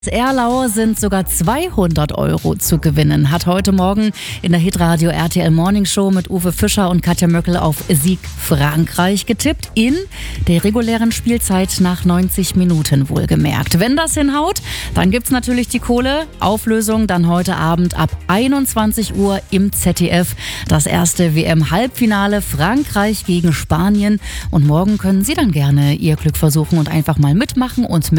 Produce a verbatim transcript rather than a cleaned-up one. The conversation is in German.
Erlau sind sogar zweihundert Euro zu gewinnen, hat heute Morgen in der Hitradio R T L Morning Show mit Uwe Fischer und Katja Möckel auf Sieg Frankreich getippt, in der regulären Spielzeit nach neunzig Minuten wohlgemerkt. Wenn das hinhaut, dann gibt's natürlich die Kohle. Auflösung dann heute Abend ab einundzwanzig Uhr im Z D F. Das erste W M-Halbfinale Frankreich gegen Spanien. Und morgen können Sie dann gerne Ihr Glück versuchen und einfach mal mitmachen und mit